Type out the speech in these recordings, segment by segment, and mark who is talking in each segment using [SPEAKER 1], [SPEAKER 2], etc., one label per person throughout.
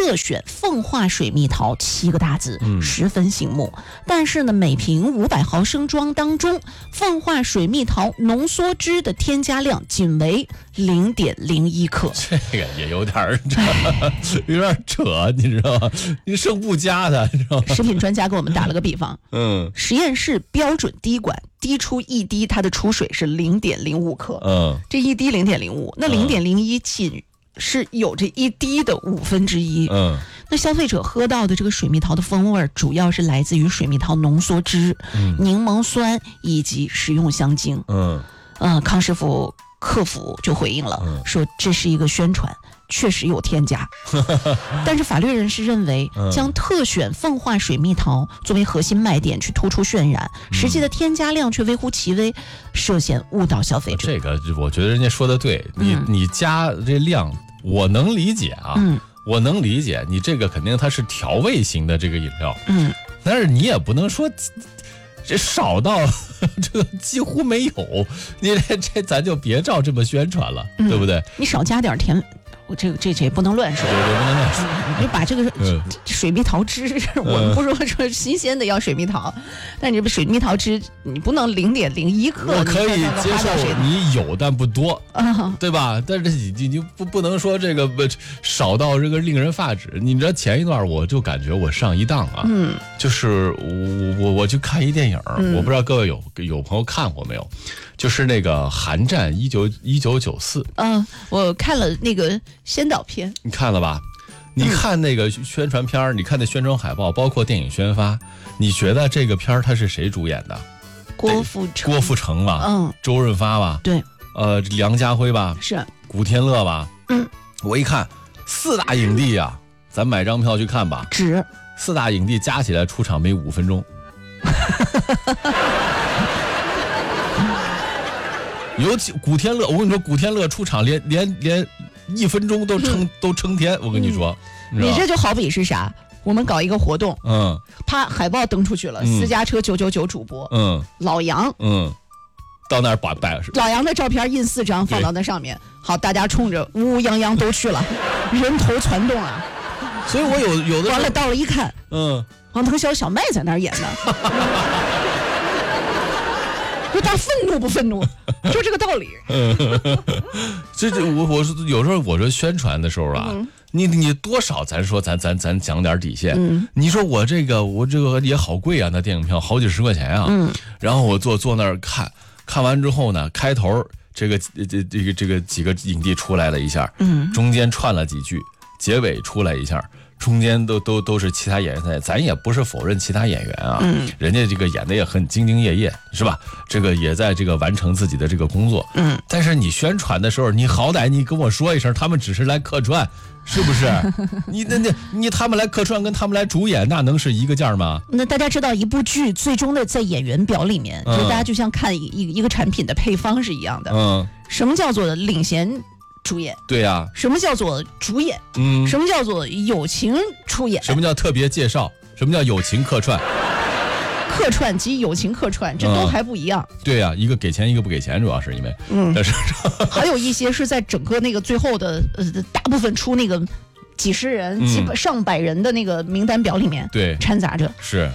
[SPEAKER 1] 特选凤化水蜜桃7个大字，十分醒目。但是呢，每瓶500毫升装当中，凤化水蜜桃浓缩汁的添加量仅为0.01克。
[SPEAKER 2] 这个也有点扯，你知道吗？你胜不加的，你知道吗？
[SPEAKER 1] 食品专家给我们打了个比方，实验室标准滴管滴出一滴，它的出水是0.05克，这一滴0.05，那0.01仅是有这一滴的1/5。那消费者喝到的这个水蜜桃的风味主要是来自于水蜜桃浓缩汁、柠檬酸以及食用香精。康师傅客服就回应了，说这是一个宣传，确实有添加。但是法律人士认为，将特选凤化水蜜桃作为核心卖点去突出渲染，实际的添加量却微乎其微，涉嫌误导消费者。
[SPEAKER 2] 这个我觉得人家说的对，你加这量我能理解啊，我能理解，你这个肯定它是调味型的这个饮料，但是你也不能说这少到这个几乎没有，你这咱就别照这么宣传了，对不对？
[SPEAKER 1] 你少加点甜，这也不能乱说，
[SPEAKER 2] 对，不能乱说。
[SPEAKER 1] 你把这个水蜜桃汁，我们不说新鲜的要水蜜桃，但你这水蜜桃汁你不能0.01克。
[SPEAKER 2] 我可以接受你有但不多，对吧？但是你不能说这个少到这个令人发指。你知道前一段我就感觉我上一当啊，就是我去看一电影，我不知道各位有朋友看过没有？就是那个《寒战1994》。
[SPEAKER 1] 我看了那个先导片，
[SPEAKER 2] 你看了吧？你看那个宣传片，你看那宣传海报，包括电影宣发，你觉得这个片它是谁主演的？
[SPEAKER 1] 郭富城
[SPEAKER 2] 吧，周润发吧，
[SPEAKER 1] 对，
[SPEAKER 2] 梁家辉吧，
[SPEAKER 1] 是
[SPEAKER 2] 古天乐吧，我一看4大影帝啊，咱买张票去看吧。4大影帝加起来出场没5分钟。尤其古天乐，我跟你说，古天乐出场连1分钟都撑天，我跟你说，
[SPEAKER 1] 你这就好比是啥？我们搞一个活动，啪，海报登出去了，私家车999主播，老杨，到那儿摆老杨的照片印4张放到那上面，好，大家冲着乌泱泱都去了，人头攒动啊。
[SPEAKER 2] 所以我有的
[SPEAKER 1] 完了到了一看，王腾霄、小麦在那儿演呢。就他愤怒不愤怒，就这个道理。
[SPEAKER 2] 我有时候我说宣传的时候啊，你多少咱说咱讲点底线。你说我这个也好贵啊，那电影票好几10块钱啊。然后我坐那儿看完之后呢，开头这个几个影帝出来了一下，中间串了几句，结尾出来一下。中间都是其他演员，咱也不是否认其他演员啊，人家这个演的也很兢兢业业，是吧？这个也在这个完成自己的这个工作，但是你宣传的时候，你好歹你跟我说一声，他们只是来客串，是不是？你他们来客串跟他们来主演，那能是一个价吗？
[SPEAKER 1] 那大家知道，一部剧最终的在演员表里面，大家就像看一个产品的配方是一样的，什么叫做领衔主演？
[SPEAKER 2] 对呀。
[SPEAKER 1] 什么叫做主演？什么叫做友情出演？
[SPEAKER 2] 什么叫特别介绍？什么叫友情客串？
[SPEAKER 1] 客串及友情客串，这都还不一样。
[SPEAKER 2] 对呀，一个给钱，一个不给钱，主要是因为，但是
[SPEAKER 1] 还有一些是在整个那个最后的大部分出那个几十人、上百人的那个名单表里面，
[SPEAKER 2] 对，
[SPEAKER 1] 掺杂着
[SPEAKER 2] 是。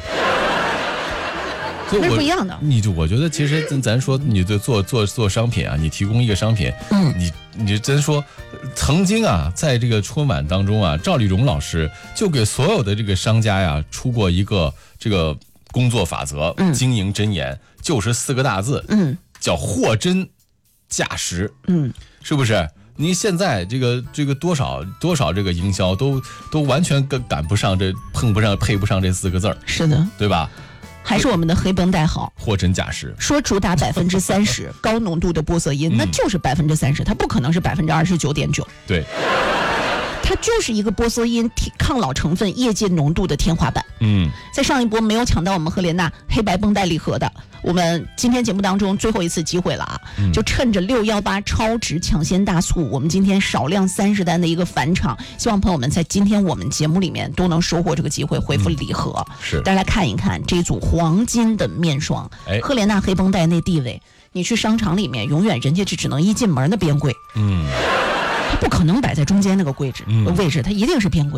[SPEAKER 1] 那是不一样的。
[SPEAKER 2] 我觉得其实咱说你做商品啊，你提供一个商品，你真说，曾经啊，在这个春晚当中啊，赵丽蓉老师就给所有的这个商家呀出过一个这个工作法则，经营箴言，就是4个大字，叫货真价实，是不是？你现在这个多少这个营销都完全赶不上，碰不上配不上这4个字，
[SPEAKER 1] 是的，
[SPEAKER 2] 对吧？
[SPEAKER 1] 还是我们的黑绷带好，
[SPEAKER 2] 货真价实。
[SPEAKER 1] 说主打30%高浓度的玻色因，那就是30%，它不可能是29.9%。
[SPEAKER 2] 对，
[SPEAKER 1] 它就是一个玻色因抗老成分业界浓度的天花板。在上一波没有抢到我们赫莲娜黑白绷带礼盒的，我们今天节目当中最后一次机会了啊！就趁着618超值抢先大促，我们今天少量30单的一个返场，希望朋友们在今天我们节目里面都能收获这个机会，回复礼盒。
[SPEAKER 2] 是，
[SPEAKER 1] 大家来看一看这组黄金的面霜，赫莲娜黑绷带那地位，你去商场里面永远人家就只能一进门的边柜，它不可能摆在中间那个位置，它一定是边柜。